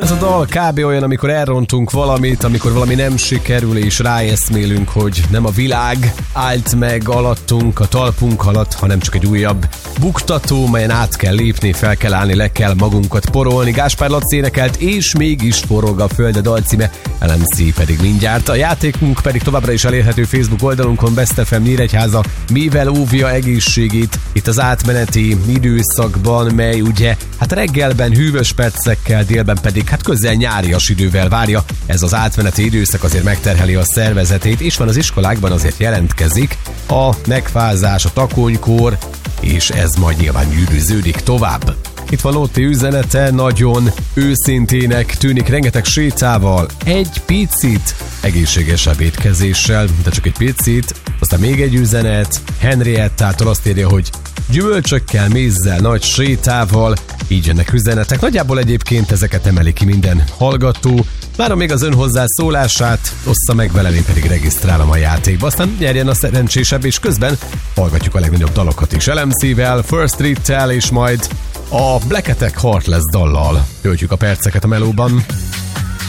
Ez a dal kb. Olyan, amikor elrontunk valamit, amikor valami nem sikerül, és ráeszmélünk, hogy nem a világ állt meg alattunk, a talpunk alatt, hanem csak egy újabb buktató, melyen át kell lépni, fel kell állni, le kell magunkat porolni. Gáspár Laci énekelt, és mégis forog a föld, a dalcíme, LMC pedig mindjárt. A játékunk pedig továbbra is elérhető Facebook oldalunkon, Best FM Nyíregyháza, mivel óvja egészségét itt az átmeneti időszakban, mely ugye hát reggelben hűvös percekkel, délben pedig hát közel nyárias idővel várja. Ez az átmeneti időszak azért megterheli a szervezetét, és van az iskolákban azért jelentkezik a megfázás, a takonykor, és ez majd nyilván gyűrűződik tovább. Itt van Lotti üzenete, nagyon őszintének tűnik, rengeteg sétával, egy picit egészségesebb étkezéssel, de csak egy picit. Aztán még egy üzenet, Henriettától azt írja, hogy gyümölcsökkel, mézzel, nagy sétával, így jönnek üzenetek. Nagyjából egyébként ezeket emeli ki minden hallgató. Várom még az ön hozzászólását, ossza meg velem, én pedig regisztrálom a játékba. Aztán nyerjen a szerencsésebb, és közben hallgatjuk a legnagyobb dalokat is. LMC-vel, First Street-tel, és majd a Black Attack Heartless dallal töltjük a perceket a melóban.